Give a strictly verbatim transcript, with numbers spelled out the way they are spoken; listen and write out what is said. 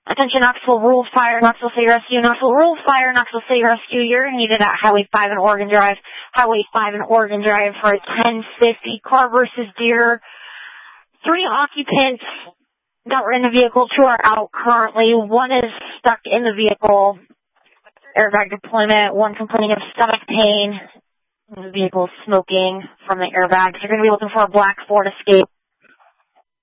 Attention Knoxville Rural Fire, Knoxville City Rescue, Knoxville Rural Fire, Knoxville City Rescue. You're needed at Highway five and Oregon Drive. Highway five and Oregon Drive for a ten fifty car versus deer. Three occupants that were in the vehicle, two are out currently. One is stuck in the vehicle. Airbag deployment, one complaining of stomach pain. The vehicle smoking from the airbags. You're going to be looking for a black Ford Escape.